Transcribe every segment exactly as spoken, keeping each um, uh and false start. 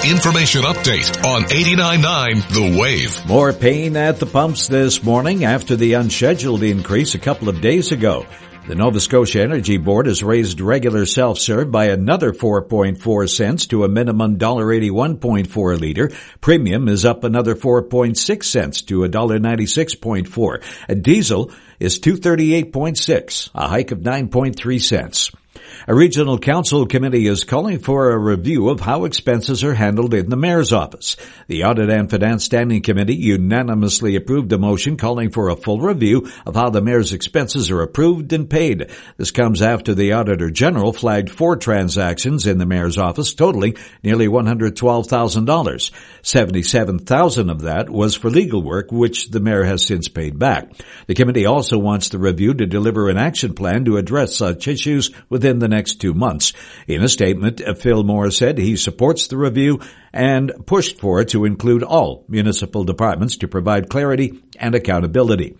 information update on eighty-nine point nine The Wave. More pain at the pumps this morning after the unscheduled increase a couple of days ago. The Nova Scotia Energy Board has raised regular self-serve by another four point four cents to a minimum one dollar eighty-one point four a liter. Premium is up another four point six cents to one dollar ninety-six point four. A diesel is two thirty-eight point six, a hike of nine point three cents. A regional council committee is calling for a review of how expenses are handled in the mayor's office. The Audit and Finance Standing Committee unanimously approved a motion calling for a full review of how the mayor's expenses are approved and paid. This comes after the Auditor General flagged four transactions in the mayor's office totaling nearly one hundred twelve thousand dollars. seventy-seven thousand dollars of that was for legal work, which the mayor has since paid back. The committee also wants the review to deliver an action plan to address such issues within the next two months. In a statement, Phil Moore said he supports the review and pushed for it to include all municipal departments to provide clarity and accountability.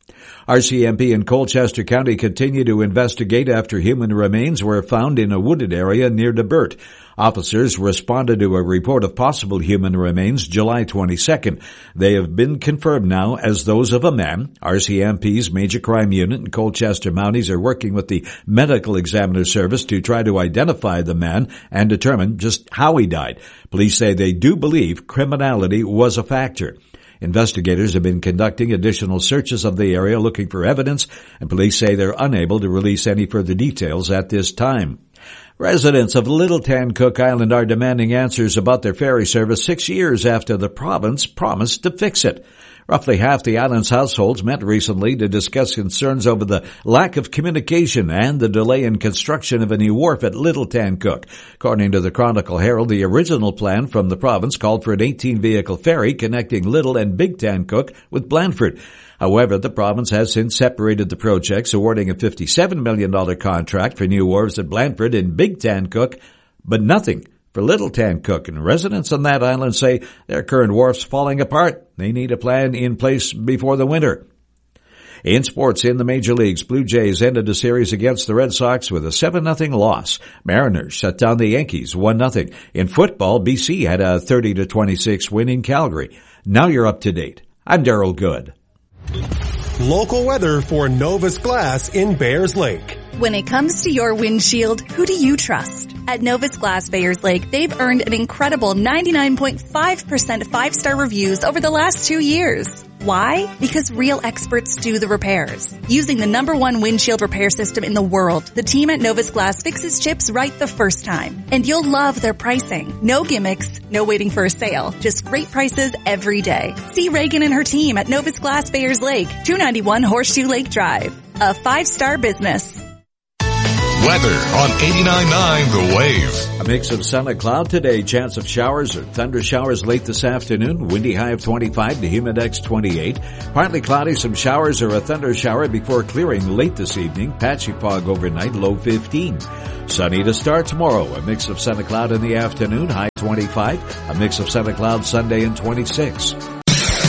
R C M P in Colchester County continue to investigate after human remains were found in a wooded area near DeBert. Officers responded to a report of possible human remains July twenty-second. They have been confirmed now as those of a man. R C M P's Major Crime Unit and Colchester Mounties are working with the Medical Examiner Service to try to identify the man and determine just how he died. Police say they do believe criminality was a factor. Investigators have been conducting additional searches of the area looking for evidence, and police say they're unable to release any further details at this time. Residents of Little Tancook Island are demanding answers about their ferry service six years after the province promised to fix it. Roughly half the island's households met recently to discuss concerns over the lack of communication and the delay in construction of a new wharf at Little Tancook. According to the Chronicle Herald, the original plan from the province called for an eighteen-vehicle ferry connecting Little and Big Tancook with Blandford. However, the province has since separated the projects, awarding a fifty-seven million dollars contract for new wharves at Blandford and Big Tancook, but nothing for Little Tancook, and residents on that island say their current wharf's falling apart. They need a plan in place before the winter. In sports, in the major leagues, Blue Jays ended a series against the Red Sox with a seven nothing loss. Mariners shut down the Yankees one nothing. In football, B C had a thirty to twenty-six win in Calgary. Now you're up to date. I'm Darryl Good. Local weather for Novus Glass in Bayers Lake. When it comes to your windshield, who do you trust? At Novus Glass Bayers Lake, they've earned an incredible ninety-nine point five percent five-star reviews over the last two years. Why? Because real experts do the repairs. Using the number one windshield repair system in the world, the team at Novus Glass fixes chips right the first time. And you'll love their pricing. No gimmicks, no waiting for a sale, just great prices every day. See Reagan and her team at Novus Glass Bayers Lake, two ninety-one Horseshoe Lake Drive. A five-star business. Weather on eighty-nine point nine The Wave. A mix of sun and cloud today. Chance of showers or thunder showers late this afternoon. Windy high of twenty-five, the humidex twenty-eight. Partly cloudy, some showers or a thunder shower before clearing late this evening. Patchy fog overnight, low fifteen. Sunny to start tomorrow. A mix of sun and cloud in the afternoon, high twenty-five. A mix of sun and cloud Sunday and twenty-six.